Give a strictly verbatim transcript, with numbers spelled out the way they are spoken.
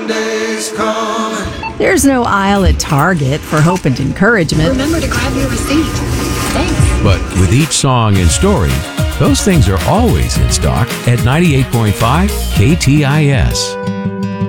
Monday's coming. There's no aisle at Target for hope and encouragement. Remember to grab your receipt. Thanks. But with each song and story, those things are always in stock at ninety-eight point five K T I S.